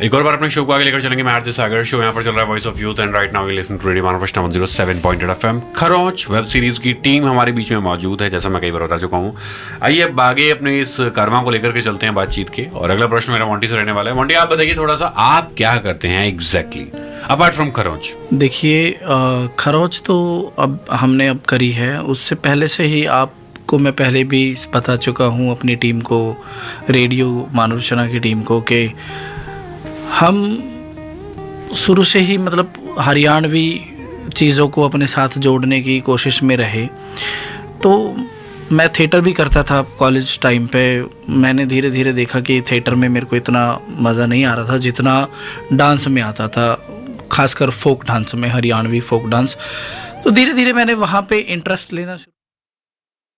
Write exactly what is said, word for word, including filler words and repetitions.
एक और बार अपने शो को आगे लेकर चलेंगे। मैं आरजे सागर, शो यहाँ पर चल रहा है voice of youth and right now we listen to radio Manav one zero seven point eight FM. खरोंच वेब सीरीज की टीम हमारे बीच में मौजूद है, जैसा मैं कई बार बता चुका हूँ। आइए अब आगे अपने इस कारवां को लेकर के चलते हैं बातचीत के, और अगला प्रश्न मेरा मोंटी से रहने वाला है। मोंटी, आप बताइए थोड़ा सा, आप क्या करते हैं एग्जैक्टली अपार्ट फ्रॉम खरोंच? देखिए, खरोंच तो अब हमने अब करी है, उससे पहले से ही आप को मैं पहले भी बता चुका हूँ अपनी टीम को, रेडियो मानुषना की टीम को, कि हम शुरू से ही मतलब हरियाणवी चीज़ों को अपने साथ जोड़ने की कोशिश में रहे। तो मैं थिएटर भी करता था कॉलेज टाइम पे। मैंने धीरे धीरे देखा कि थिएटर में मेरे को इतना मज़ा नहीं आ रहा था जितना डांस में आता था, खासकर फोक डांस में, हरियाणवी फोक डांस। तो धीरे धीरे मैंने वहाँ पे इंटरेस्ट लेना शुरू